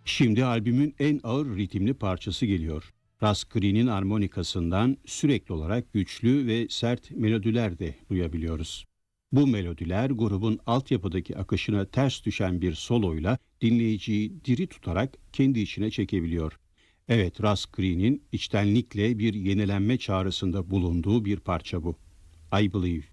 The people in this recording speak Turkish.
Şimdi albümün en ağır ritimli parçası geliyor. Russ Green'in armonikasından sürekli olarak güçlü ve sert melodiler de duyabiliyoruz. Bu melodiler grubun altyapıdaki akışına ters düşen bir soloyla dinleyiciyi diri tutarak kendi içine çekebiliyor. Evet, Russ Green'in içtenlikle bir yenilenme çağrısında bulunduğu bir parça bu. I Believe.